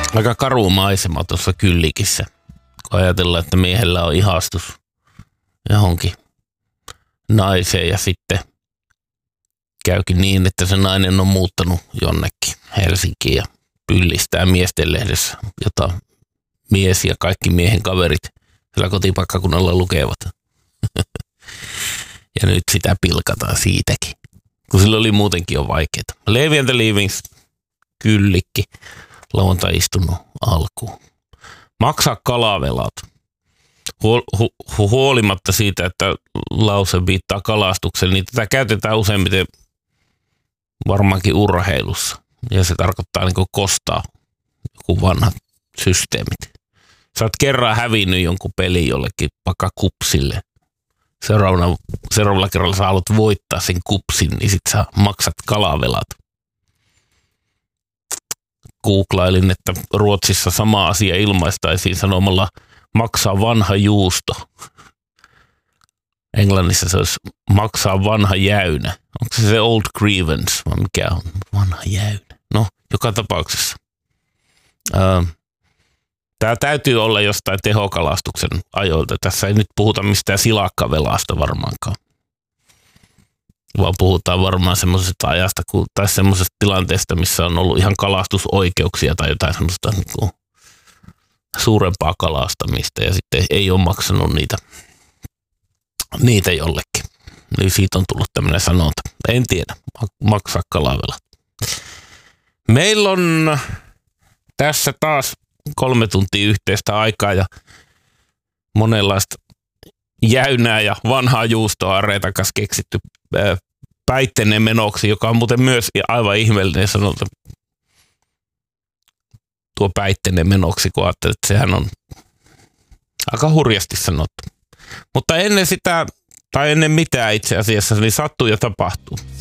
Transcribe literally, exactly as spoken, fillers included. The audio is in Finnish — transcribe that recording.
Aika karu maisema tuossa Kyllikissä, kun ajatellaan, että miehellä on ihastus johonkin naiseen ja sitten käykin niin, että se nainen on muuttanut jonnekin Helsinkiin ja pyllistää miesten lehdessä, jota mies ja kaikki miehen kaverit sillä kotipaikkakunnalla lukevat. Ja nyt sitä pilkataan siitäkin, kun sillä oli muutenkin jo vaikeaa. Leevi and the Leavings, Kyllikki, lauantai istunut alkuun. Maksaa kalavelat. Huol, hu, hu, huolimatta siitä, että lause viittaa kalastukseen, niin tätä käytetään useimmiten varmaankin urheilussa. Ja se tarkoittaa niin kuin kostaa joku vanhat systeemit. Sä oot kerran hävinnyt jonkun pelin jollekin vaikka kupsille. Seuraavalla, seuraavalla kerralla sä haluat voittaa sen kupsin, niin sit sä maksat kalavelat. Googlailin, että Ruotsissa sama asia ilmaistaisiin sanomalla maksaa vanha juusto. Englannissa se olisi maksaa vanha jäynä. Onko se se old grievance vai mikä on vanha jäynä? No, joka tapauksessa. Öö, Tämä täytyy olla jostain tehokalastuksen ajoilta. Tässä ei nyt puhuta mistään silakkavelasta varmaankaan. Vaan puhutaan varmaan semmoisesta ajasta tai semmoisesta tilanteesta, missä on ollut ihan kalastusoikeuksia tai jotain semmoista niin kuin suurempaa kalastamista ja sitten ei ole maksanut niitä, niitä jollekin. Niin siitä on tullut tämmöinen sanonta. En tiedä, maksaa kalavelat. Meillä on tässä taas kolme tuntia yhteistä aikaa ja monenlaista jäynää ja vanhaa juustoa Reetan kanssa keksitty päitteinen menoksi, joka on muuten myös aivan ihmeellinen sanonta. Tuo päitteinen menoksi, kun ajattelet, että sehän on aika hurjasti sanottu. Mutta ennen sitä, tai ennen mitään itse asiassa, niin sattuu ja tapahtuu.